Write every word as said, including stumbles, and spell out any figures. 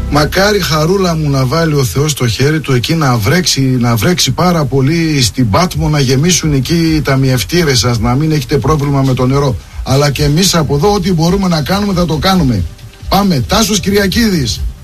Μακάρι, Χαρούλα μου, να βάλει ο Θεός το χέρι του εκεί να βρέξει, να βρέξει πάρα πολύ στην Πάτμο, να γεμίσουν εκεί οι ταμιευτήρες σας, να μην έχετε πρόβλημα με το νερό. Αλλά και εμείς από εδώ ό,τι μπορούμε να κάνουμε θα το κάνουμε. Πάμε. Τάσος Κυριακίδης.